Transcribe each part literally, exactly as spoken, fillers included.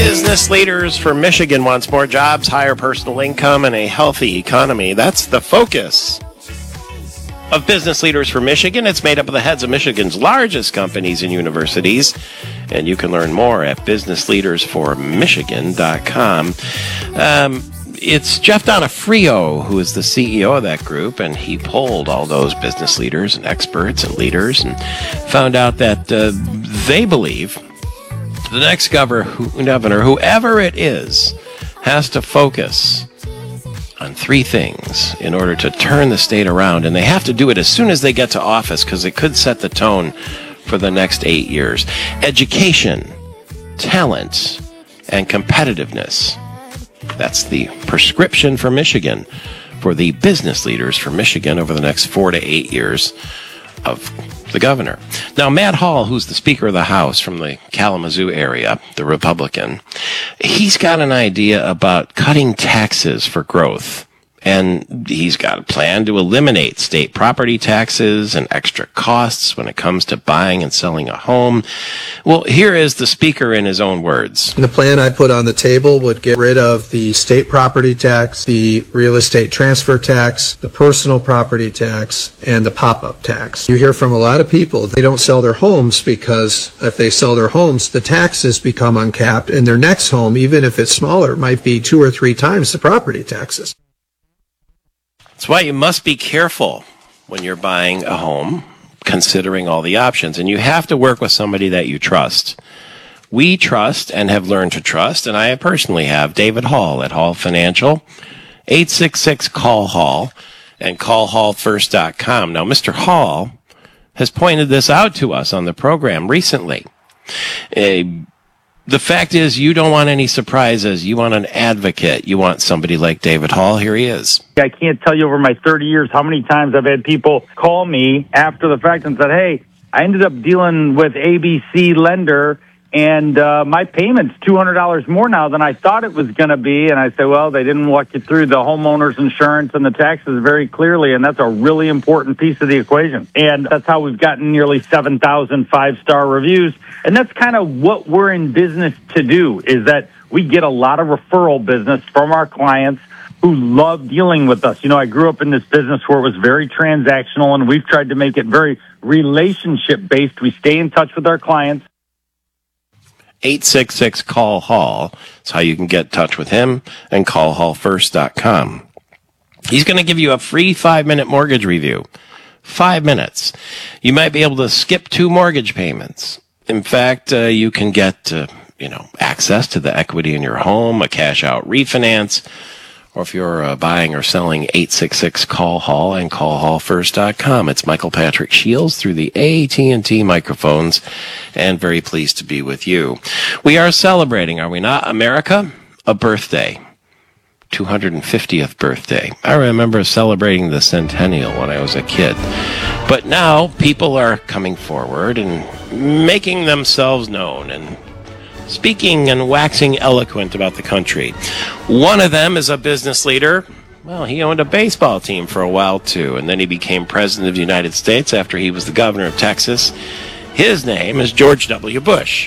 Business Leaders for Michigan wants more jobs, higher personal income, and a healthy economy. That's the focus of Business Leaders for Michigan. It's made up of the heads of Michigan's largest companies and universities, and you can learn more at business leaders for michigan dot com. Um, it's Jeff Donofrio who is the C E O of that group, and he polled all those business leaders and experts and leaders and found out that uh, they believe the next governor, governor, whoever it is, has to focus on three things in order to turn the state around. And they have to do it as soon as they get to office because it could set the tone for the next eight years. Education, talent, and competitiveness. That's the prescription for Michigan, for the business leaders for Michigan over the next four to eight years of the governor. Now, Matt Hall, who's the Speaker of the House from the Kalamazoo area, the Republican, he's got an idea about cutting taxes for growth. And he's got a plan to eliminate state property taxes and extra costs when it comes to buying and selling a home. Well, here is the speaker in his own words. The plan I put on the table would get rid of the state property tax, the real estate transfer tax, the personal property tax, and the pop-up tax. You hear from a lot of people, they don't sell their homes because if they sell their homes, the taxes become uncapped, and their next home, even if it's smaller, might be two or three times the property taxes. That's why you must be careful when you're buying a home, considering all the options. And you have to work with somebody that you trust. We trust and have learned to trust, and I personally have, David Hall at Hall Financial, eight six six call Hall, and call hall first dot com. Now, Mister Hall has pointed this out to us on the program recently. A The fact is, you don't want any surprises. You want an advocate. You want somebody like David Hall. Here he is. I can't tell you over my thirty years how many times I've had people call me after the fact and said, hey, I ended up dealing with A B C lender, and uh, my payment's two hundred dollars more now than I thought it was going to be. And I say, well, they didn't walk you through the homeowner's insurance and the taxes very clearly, and that's a really important piece of the equation. And that's how we've gotten nearly seven thousand five-star reviews. And that's kind of what we're in business to do, is that we get a lot of referral business from our clients who love dealing with us. You know, I grew up in this business where it was very transactional, and we've tried to make it very relationship-based. We stay in touch with our clients. eight six six call Hall. That's how you can get in touch with him, and call hall first dot com. He's going to give you a free five-minute mortgage review. Five minutes. You might be able to skip two mortgage payments. In fact, uh, you can get, uh, you know, access to the equity in your home, a cash-out refinance, or if you're uh, buying or selling, eight six six call Hall and call hall first dot com. It's Michael Patrick Shields through the A T and T microphones, and very pleased to be with you. We are celebrating, are we not, America? A birthday. two hundred fiftieth birthday. I remember celebrating the centennial when I was a kid. But now people are coming forward and making themselves known and speaking and waxing eloquent about the country. One of them is a business leader. Well, he owned a baseball team for a while, too, and then he became president of the United States after he was the governor of Texas. His name is George W. Bush.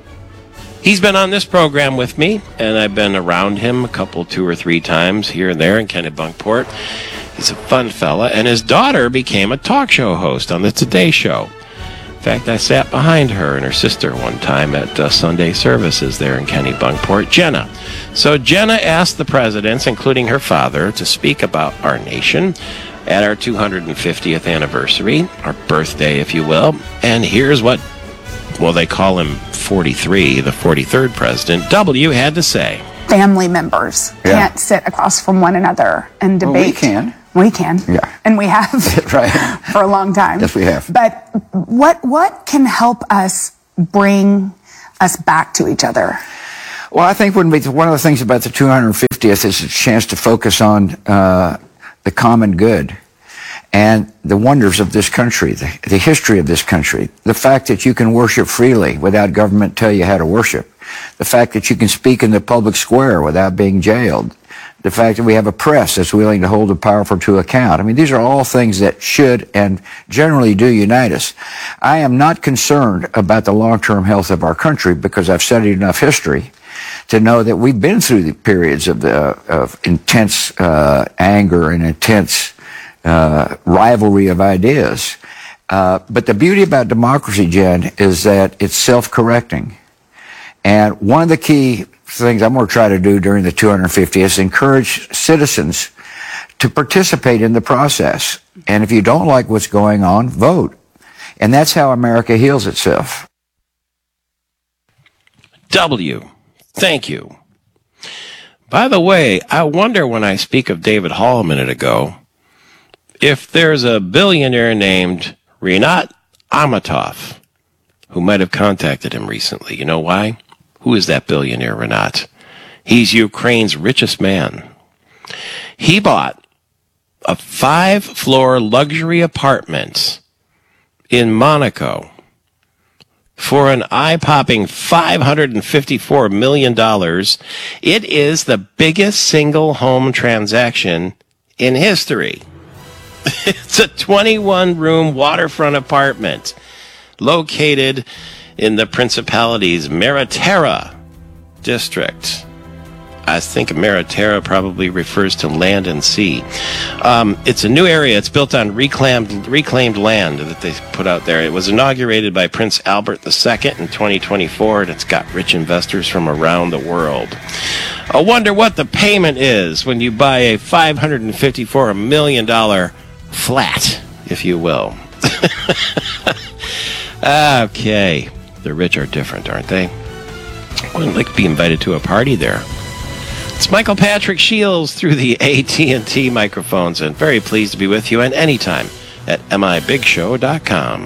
He's been on this program with me, and I've been around him a couple, two or three times here and there in Kennebunkport. He's a fun fella, and his daughter became a talk show host on the Today Show. In fact, I sat behind her and her sister one time at uh, Sunday services there in Kennebunkport, Jenna. So Jenna asked the presidents, including her father, to speak about our nation at our two hundred fiftieth anniversary, our birthday, if you will. And here's what, well, they call him forty-three, the forty-third president, W had to say. Family members yeah. can't sit across from one another and debate. Well, we can. We can. Yeah. And we have right. for a long time. Yes, we have. But what what can help us bring us back to each other? Well, I think when we, one of the things about the two hundred fiftieth is a chance to focus on uh, the common good and the wonders of this country, the, the history of this country, the fact that you can worship freely without government tell you how to worship, the fact that you can speak in the public square without being jailed, the fact that we have a press that's willing to hold the powerful to account. I mean, these are all things that should and generally do unite us. I am not concerned about the long-term health of our country because I've studied enough history to know that we've been through the periods of, the, of intense uh, anger and intense uh, rivalry of ideas. Uh, but the beauty about democracy, Jen, is that it's self-correcting. And one of the key things I'm going to try to do during the two hundred fiftieth is encourage citizens to participate in the process. And if you don't like what's going on, vote. And that's how America heals itself. W. Thank you. By the way, I wonder when I speak of David Hall a minute ago, if there's a billionaire named Rinat Amitov who might have contacted him recently. You know why? Who is that billionaire, Rinat? He's Ukraine's richest man. He bought a five-floor luxury apartment in Monaco for an eye-popping five hundred fifty-four million dollars. It is the biggest single home transaction in history. It's a twenty-one room waterfront apartment located in the Principality's Mariterra district. I think Mariterra probably refers to land and sea. Um, it's a new area. It's built on reclaimed, reclaimed land that they put out there. It was inaugurated by Prince Albert the Second in twenty twenty-four, and it's got rich investors from around the world. I wonder what the payment is when you buy a five hundred fifty-four million dollars flat, if you will. Okay. The rich are different, aren't they? I wouldn't like to be invited to a party there. It's Michael Patrick Shields through the A T and T microphones, and very pleased to be with you, and anytime at M I Big Show dot com.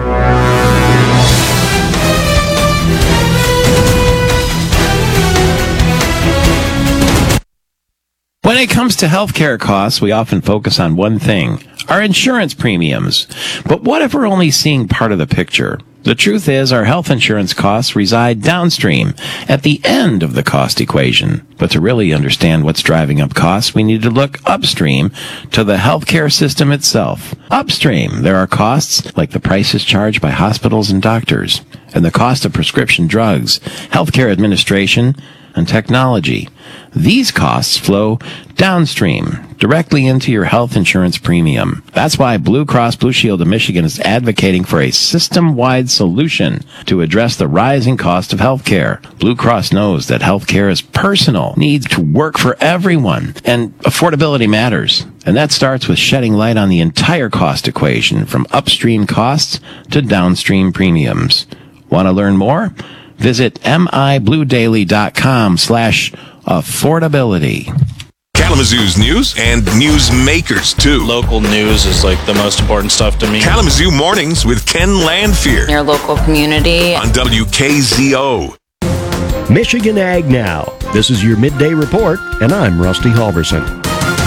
When it comes to healthcare costs, we often focus on one thing, our insurance premiums. But what if we're only seeing part of the picture? The truth is, our health insurance costs reside downstream, at the end of the cost equation. But to really understand what's driving up costs, we need to look upstream to the healthcare system itself. Upstream, there are costs like the prices charged by hospitals and doctors, and the cost of prescription drugs, healthcare administration, and technology. These costs flow downstream, directly into your health insurance premium. That's why Blue Cross Blue Shield of Michigan is advocating for a system-wide solution to address the rising cost of healthcare. Blue Cross knows that healthcare is personal, needs to work for everyone, and affordability matters. And that starts with shedding light on the entire cost equation, from upstream costs to downstream premiums. Want to learn more? Visit mibluedaily.com slash affordability. Kalamazoo's news and newsmakers, too. Local news is like the most important stuff to me. Kalamazoo Mornings with Ken Landfear. Your local community. On W K Z O. Michigan Ag Now. This is your midday report, and I'm Rusty Halverson.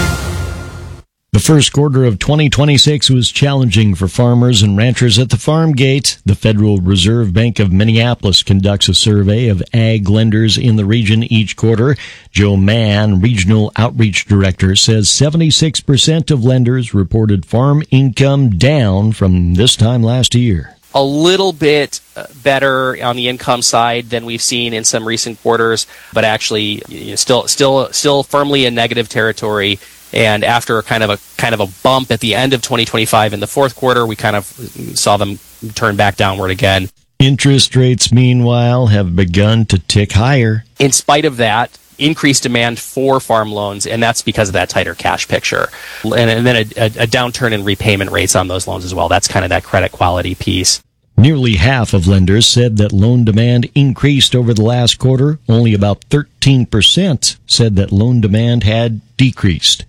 The first quarter of twenty twenty-six was challenging for farmers and ranchers at the farm gate. The Federal Reserve Bank of Minneapolis conducts a survey of ag lenders in the region each quarter. Joe Mann, Regional Outreach Director, says seventy-six percent of lenders reported farm income down from this time last year. A little bit better on the income side than we've seen in some recent quarters, but actually you know, still still still firmly in negative territory. And after kind of a kind of a bump at the end of twenty twenty-five in the fourth quarter, we kind of saw them turn back downward again. Interest rates, meanwhile, have begun to tick higher. In spite of that, increased demand for farm loans, and that's because of that tighter cash picture. And, and then a, a, a downturn in repayment rates on those loans as well. That's kind of that credit quality piece. Nearly half of lenders said that loan demand increased over the last quarter. Only about thirteen percent said that loan demand had decreased.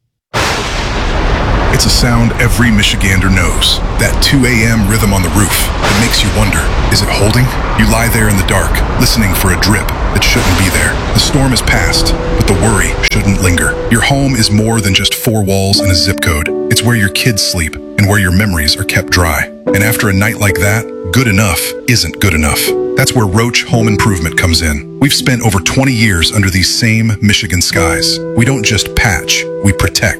It's a sound every Michigander knows. That two a.m. rhythm on the roof. It makes you wonder, is it holding? You lie there in the dark, listening for a drip that shouldn't be there. The storm is past, but the worry shouldn't linger. Your home is more than just four walls and a zip code. It's where your kids sleep and where your memories are kept dry. And after a night like that, good enough isn't good enough. That's where Roach Home Improvement comes in. We've spent over twenty years under these same Michigan skies. We don't just patch, we protect.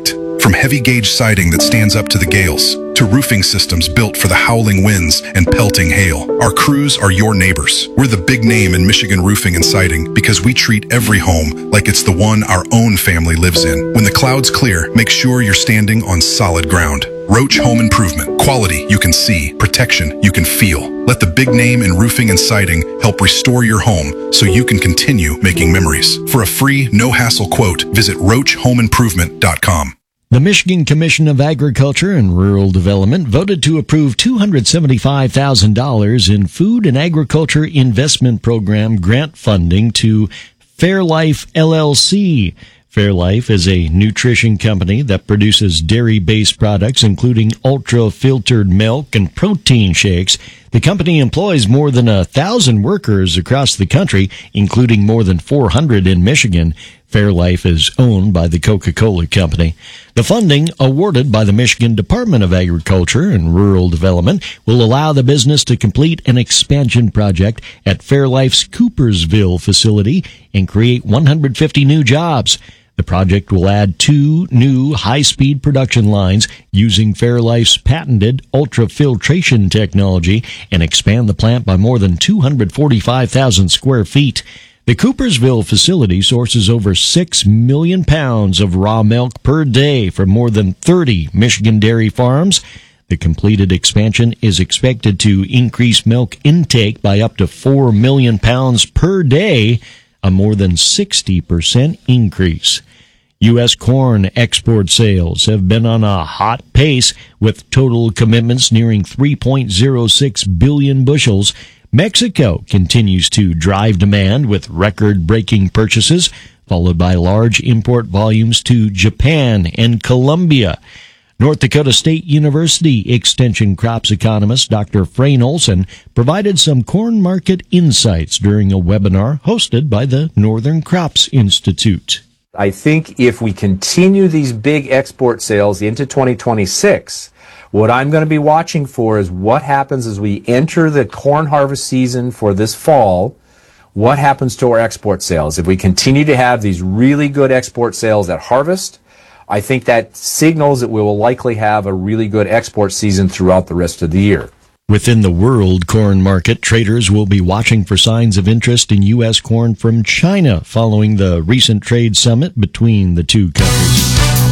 From heavy gauge siding that stands up to the gales, to roofing systems built for the howling winds and pelting hail, our crews are your neighbors. We're the big name in Michigan roofing and siding because we treat every home like it's the one our own family lives in. When the clouds clear, make sure you're standing on solid ground. Roach Home Improvement. Quality you can see, protection you can feel. Let the big name in roofing and siding help restore your home so you can continue making memories. For a free, no-hassle quote, visit roach home improvement dot com. The Michigan Commission of Agriculture and Rural Development voted to approve two hundred seventy-five thousand dollars in Food and Agriculture Investment Program grant funding to Fairlife L L C. Fairlife is a nutrition company that produces dairy-based products, including ultra-filtered milk and protein shakes. The company employs more than a thousand workers across the country, including more than four hundred in Michigan. Fairlife is owned by the Coca-Cola Company. The funding, awarded by the Michigan Department of Agriculture and Rural Development, will allow the business to complete an expansion project at Fairlife's Coopersville facility and create one hundred fifty new jobs. The project will add two new high-speed production lines using Fairlife's patented ultrafiltration technology and expand the plant by more than two hundred forty-five thousand square feet. The Coopersville facility sources over six million pounds of raw milk per day from more than thirty Michigan dairy farms. The completed expansion is expected to increase milk intake by up to four million pounds per day, a more than sixty percent increase. U S corn export sales have been on a hot pace, with total commitments nearing three point oh six billion bushels. Mexico continues to drive demand with record-breaking purchases, followed by large import volumes to Japan and Colombia. North Dakota State University Extension Crops economist Doctor Frayne Olson provided some corn market insights during a webinar hosted by the Northern Crops Institute. I think if we continue these big export sales into twenty twenty-six, what I'm going to be watching for is what happens as we enter the corn harvest season for this fall. What happens to our export sales? If we continue to have these really good export sales at harvest, I think that signals that we will likely have a really good export season throughout the rest of the year. Within the world corn market, traders will be watching for signs of interest in U S corn from China following the recent trade summit between the two countries.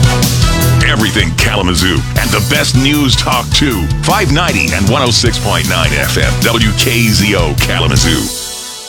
Everything Kalamazoo and the best news talk too. five ninety and one oh six point nine F M. W K Z O Kalamazoo.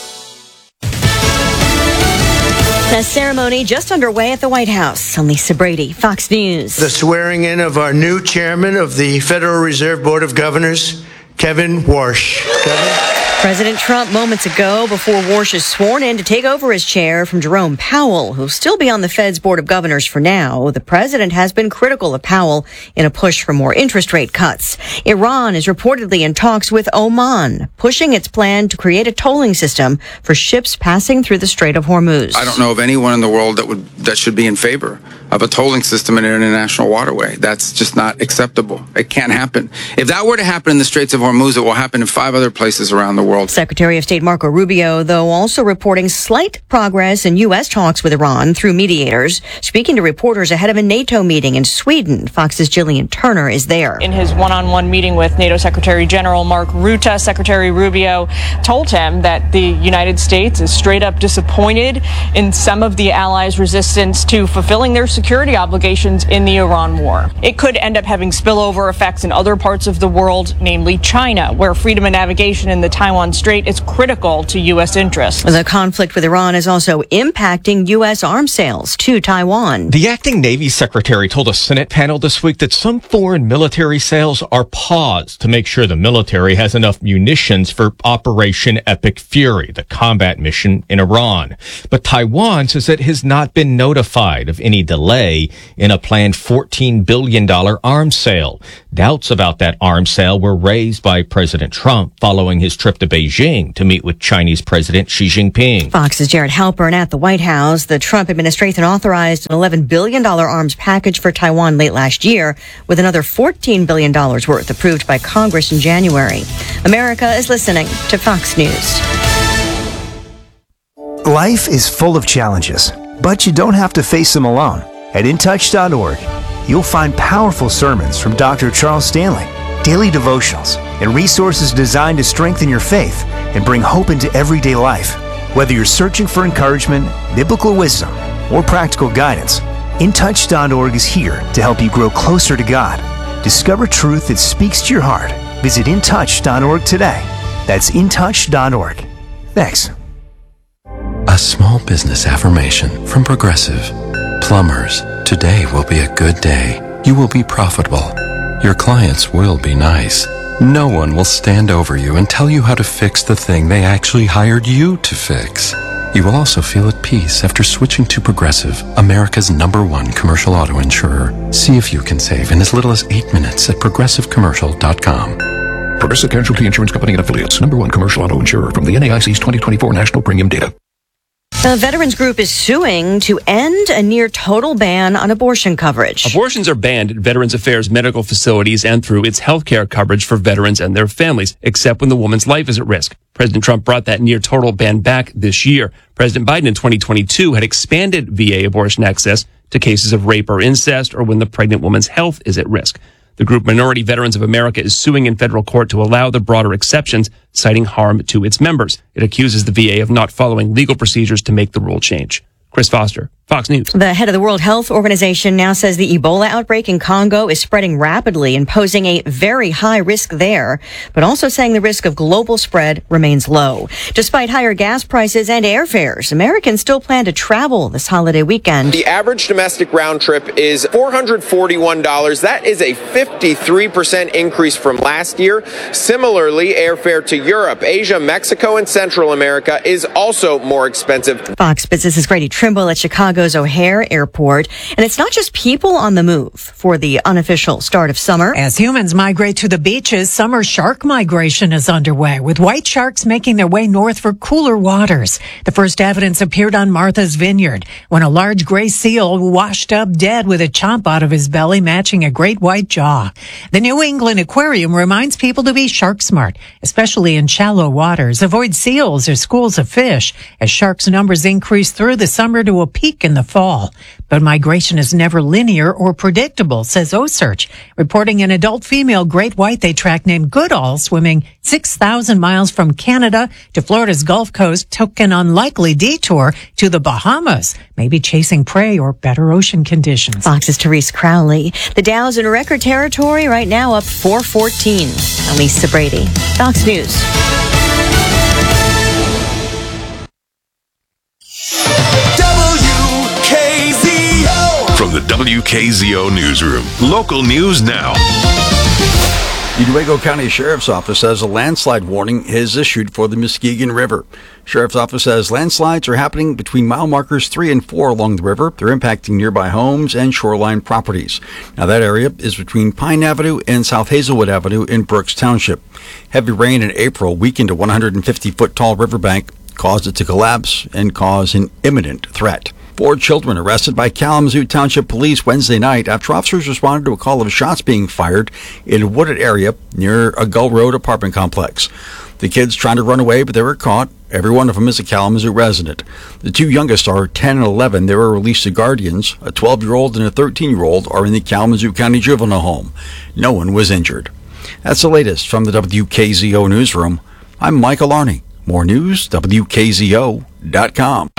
The ceremony just underway at the White House. I'm Lisa Brady, Fox News. The swearing in of our new chairman of the Federal Reserve Board of Governors, Kevin Warsh. Kevin? President Trump moments ago before Warsh is sworn in to take over his chair from Jerome Powell, who'll still be on the Fed's Board of Governors for now. The president has been critical of Powell in a push for more interest rate cuts. Iran is reportedly in talks with Oman, pushing its plan to create a tolling system for ships passing through the Strait of Hormuz. I don't know of anyone in the world that would that should be in favor of a tolling system in an international waterway. That's just not acceptable. It can't happen. If that were to happen in the Straits of Hormuz, it will happen in five other places around the world. Secretary of State Marco Rubio, though, also reporting slight progress in U S talks with Iran through mediators. Speaking to reporters ahead of a NATO meeting in Sweden, Fox's Jillian Turner is there. In his one-on-one meeting with NATO Secretary General Mark Rutte, Secretary Rubio told him that the United States is straight up disappointed in some of the allies' resistance to fulfilling their security obligations in the Iran war. It could end up having spillover effects in other parts of the world, namely China, where freedom of navigation in the Taiwan Strait is critical to U S interests. The conflict with Iran is also impacting U S arms sales to Taiwan. The acting Navy secretary told a Senate panel this week that some foreign military sales are paused to make sure the military has enough munitions for Operation Epic Fury, the combat mission in Iran. But Taiwan says it has not been notified of any delay in a planned fourteen billion dollars arms sale. Doubts about that arms sale were raised by President Trump following his trip to Beijing to meet with Chinese President Xi Jinping. Fox's Jared Halpern at the White House. The Trump administration authorized an eleven billion dollars arms package for Taiwan late last year, with another fourteen billion dollars worth approved by Congress in January. America is listening to Fox News. Life is full of challenges, but you don't have to face them alone. At in touch dot org, you'll find powerful sermons from Doctor Charles Stanley, daily devotionals, and resources designed to strengthen your faith and bring hope into everyday life. Whether you're searching for encouragement, biblical wisdom, or practical guidance, In Touch dot org is here to help you grow closer to God. Discover truth that speaks to your heart. Visit In Touch dot org today. That's In Touch dot org. Thanks. A small business affirmation from Progressive. Plumbers, today will be a good day. You will be profitable. Your clients will be nice. No one will stand over you and tell you how to fix the thing they actually hired you to fix. You will also feel at peace after switching to Progressive, America's number one commercial auto insurer. See if you can save in as little as eight minutes at progressive commercial dot com. Progressive Casualty Insurance Company and Affiliates, number one commercial auto insurer from the N A I C's twenty twenty-four National Premium Data. A veterans group is suing to end a near total ban on abortion coverage. Abortions are banned at Veterans Affairs medical facilities and through its health care coverage for veterans and their families, except when the woman's life is at risk. President Trump brought that near total ban back this year. President Biden in twenty twenty-two had expanded V A abortion access to cases of rape or incest or when the pregnant woman's health is at risk. The group Minority Veterans of America is suing in federal court to allow the broader exceptions, citing harm to its members. It accuses the V A of not following legal procedures to make the rule change. Chris Foster, Fox News. The head of the World Health Organization now says the Ebola outbreak in Congo is spreading rapidly and posing a very high risk there, but also saying the risk of global spread remains low. Despite higher gas prices and airfares, Americans still plan to travel this holiday weekend. The average domestic round trip is four hundred forty-one dollars. That is a fifty-three percent increase from last year. Similarly, airfare to Europe, Asia, Mexico, and Central America is also more expensive. Fox Business's Grady Trimble at Chicago's O'Hare Airport. And it's not just people on the move for the unofficial start of summer. As humans migrate to the beaches, summer shark migration is underway, with white sharks making their way north for cooler waters. The first evidence appeared on Martha's Vineyard when a large gray seal washed up dead with a chomp out of his belly matching a great white jaw. The New England Aquarium reminds people to be shark smart, especially in shallow waters. Avoid seals or schools of fish as sharks' numbers increase through the summer to a peak in the fall. But migration is never linear or predictable, says OSearch, reporting an adult female great white they tracked named Goodall swimming six thousand miles from Canada to Florida's Gulf Coast took an unlikely detour to the Bahamas, maybe chasing prey or better ocean conditions. Fox's Therese Crowley. The Dow's in record territory right now, up four fourteen. I'm Lisa Brady, Fox News. From the W K Z O Newsroom, local news now. The Duego County Sheriff's Office says a landslide warning is issued for the Muskegon River. Sheriff's Office says landslides are happening between mile markers three and four along the river. They're impacting nearby homes and shoreline properties. Now, that area is between Pine Avenue and South Hazelwood Avenue in Brooks Township. Heavy rain in April weakened a one hundred fifty foot tall riverbank, caused it to collapse and cause an imminent threat. Four children arrested by Kalamazoo Township Police Wednesday night after officers responded to a call of shots being fired in a wooded area near a Gull Road apartment complex. The kids trying to run away, but they were caught. Every one of them is a Kalamazoo resident. The two youngest are ten and eleven. They were released to guardians. A twelve-year-old and a thirteen-year-old are in the Kalamazoo County Juvenile Home. No one was injured. That's the latest from the W K Z O Newsroom. I'm Michael Arney. More news, W K Z O dot com.